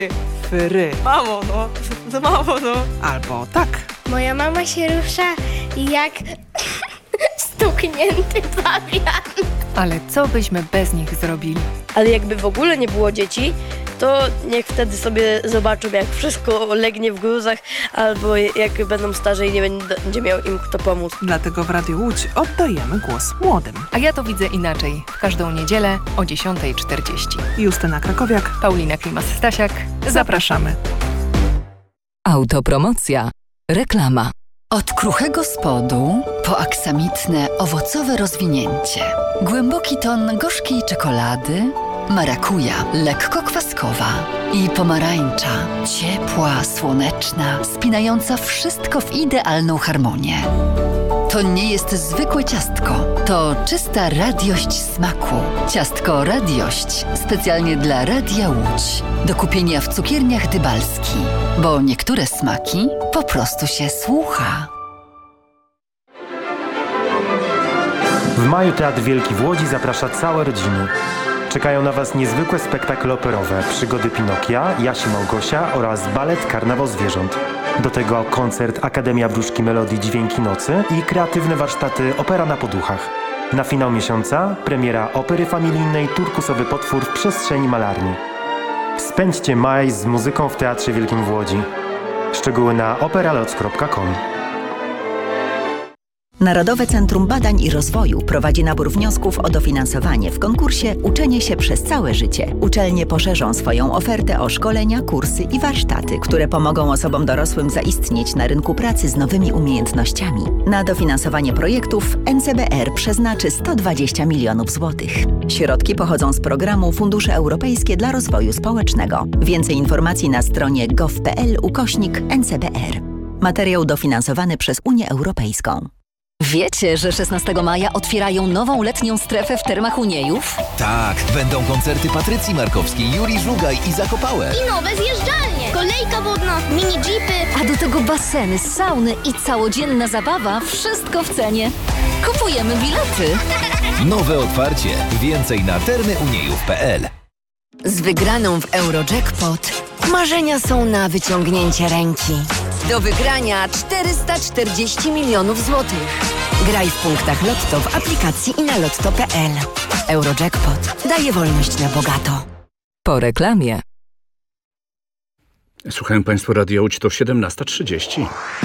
Fry. Mamo, no. Albo tak. Moja mama się rusza jak stuknięty pawian. Ale co byśmy bez nich zrobili? Ale jakby w ogóle nie było dzieci, to niech wtedy sobie zobaczą, jak wszystko legnie w gruzach, albo jak będą starzy i nie będzie miał im kto pomóc. Dlatego w Radiu Łódź oddajemy głos młodym. A ja to widzę inaczej. W każdą niedzielę o 10:40. Justyna Krakowiak, Paulina Klimas-Stasiak. zapraszamy. Autopromocja. Reklama. Od kruchego spodu po aksamitne, owocowe rozwinięcie. Głęboki ton gorzkiej czekolady, marakuja, lekko kwaskowa i pomarańcza, ciepła, słoneczna, spinająca wszystko w idealną harmonię. To nie jest zwykłe ciastko, to czysta radiość smaku. Ciastko Radiość specjalnie dla Radia Łódź. Do kupienia w cukierniach Dybalski, bo niektóre smaki po prostu się słucha. W maju Teatr Wielki w Łodzi zaprasza całe rodziny. Czekają na Was niezwykłe spektakle operowe, przygody Pinokia, Jasi Małgosia oraz balet Karnawał Zwierząt. Do tego koncert Akademia Wróżki Melodii Dźwięki Nocy i kreatywne warsztaty Opera na Poduchach. Na finał miesiąca premiera opery familijnej Turkusowy potwór w przestrzeni malarni. Spędźcie maj z muzyką w Teatrze Wielkim w Łodzi. Szczegóły na operaloc.com. Narodowe Centrum Badań i Rozwoju prowadzi nabór wniosków o dofinansowanie w konkursie Uczenie się przez całe życie. Uczelnie poszerzą swoją ofertę o szkolenia, kursy i warsztaty, które pomogą osobom dorosłym zaistnieć na rynku pracy z nowymi umiejętnościami. Na dofinansowanie projektów NCBR przeznaczy 120 milionów złotych. Środki pochodzą z programu Fundusze Europejskie dla Rozwoju Społecznego. Więcej informacji na stronie gov.pl/NCBR. Materiał dofinansowany przez Unię Europejską. Wiecie, że 16 maja otwierają nową letnią strefę w Termach Uniejów? Tak, będą koncerty Patrycji Markowskiej, Juri Żugaj i Zakopałe. I nowe zjeżdżalnie, kolejka wodna, mini jeepy. A do tego baseny, sauny i całodzienna zabawa, wszystko w cenie. Kupujemy bilety. Nowe otwarcie. Więcej na termyuniejów.pl. Z wygraną w Eurojackpot marzenia są na wyciągnięcie ręki. Do wygrania 440 milionów złotych. Graj w punktach Lotto w aplikacji i na lotto.pl. Eurojackpot daje wolność na bogato. Po reklamie. Słuchają Państwo Radio Łódź, to 17:30.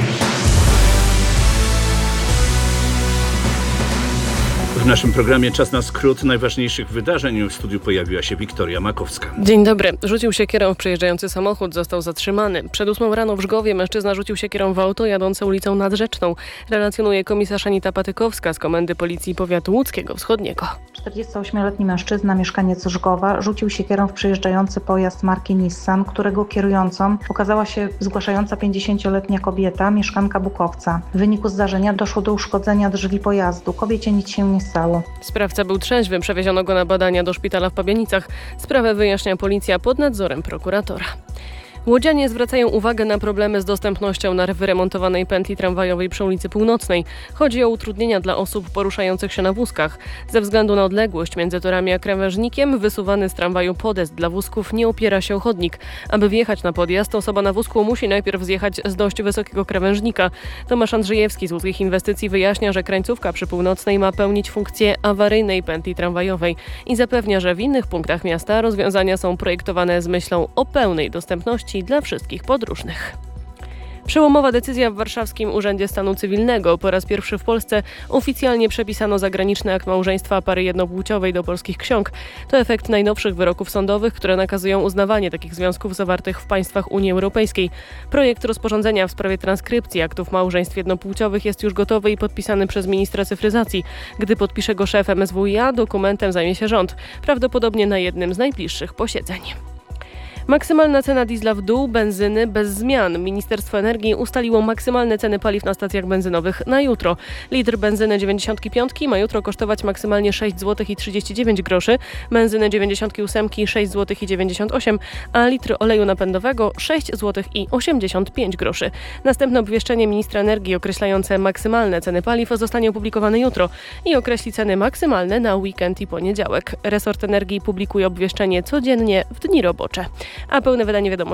W naszym programie czas na skrót najważniejszych wydarzeń. W studiu pojawiła się Wiktoria Makowska. Dzień dobry. Rzucił siekierą w przejeżdżający samochód, został zatrzymany. Przed 8 rano w Żgowie mężczyzna rzucił siekierą w auto jadące ulicą Nadrzeczną. Relacjonuje komisarz Anita Patykowska z Komendy Policji Powiatu Łódzkiego Wschodniego. 48-letni mężczyzna, mieszkaniec Żgowa, rzucił siekierą w przejeżdżający pojazd marki Nissan, którego kierującą okazała się zgłaszająca 50-letnia kobieta, mieszkanka Bukowca. W wyniku zdarzenia doszło do uszkodzenia drzwi pojazdu. Kobiecie nic się nie stało. Sprawca był trzeźwy, przewieziono go na badania do szpitala w Pabianicach. Sprawę wyjaśnia policja pod nadzorem prokuratora. Łodzianie zwracają uwagę na problemy z dostępnością na wyremontowanej pętli tramwajowej przy ulicy Północnej. Chodzi o utrudnienia dla osób poruszających się na wózkach. Ze względu na odległość między torami a krawężnikiem wysuwany z tramwaju podest dla wózków nie opiera się o chodnik. Aby wjechać na podjazd, osoba na wózku musi najpierw zjechać z dość wysokiego krawężnika. Tomasz Andrzejewski z Łódzkich Inwestycji wyjaśnia, że krańcówka przy Północnej ma pełnić funkcję awaryjnej pętli tramwajowej i zapewnia, że w innych punktach miasta rozwiązania są projektowane z myślą o pełnej dostępności dla wszystkich podróżnych. Przełomowa decyzja w Warszawskim Urzędzie Stanu Cywilnego. Po raz pierwszy w Polsce oficjalnie przepisano zagraniczny akt małżeństwa pary jednopłciowej do polskich ksiąg. To efekt najnowszych wyroków sądowych, które nakazują uznawanie takich związków zawartych w państwach Unii Europejskiej. Projekt rozporządzenia w sprawie transkrypcji aktów małżeństw jednopłciowych jest już gotowy i podpisany przez ministra cyfryzacji. Gdy podpisze go szef MSWiA, dokumentem zajmie się rząd, prawdopodobnie na jednym z najbliższych posiedzeń. Maksymalna cena diesla w dół, benzyny bez zmian. Ministerstwo Energii ustaliło maksymalne ceny paliw na stacjach benzynowych na jutro. Litr benzyny 95 ma jutro kosztować maksymalnie 6,39 zł, benzyny 98 6,98 zł, a litr oleju napędowego 6,85 zł. Następne obwieszczenie ministra energii określające maksymalne ceny paliw zostanie opublikowane jutro i określi ceny maksymalne na weekend i poniedziałek. Resort Energii publikuje obwieszczenie codziennie w dni robocze. a pełne wydanie wiadomości